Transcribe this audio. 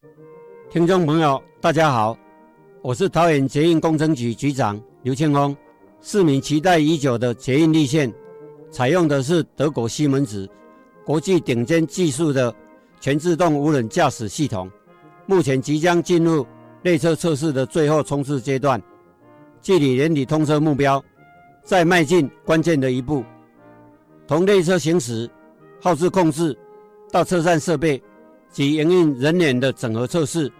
听众朋友大家好，我是桃园捷运工程局局长刘庆峰。市民期待已久的捷运绿线采用的是德国西门子国际顶尖技术的全自动无人驾驶系统，目前即将进入列车测试的最后冲刺阶段，距离年底通车目标再迈进关键的一步。从列车行驶、号志控制到车站设备及营运人员的整合测试，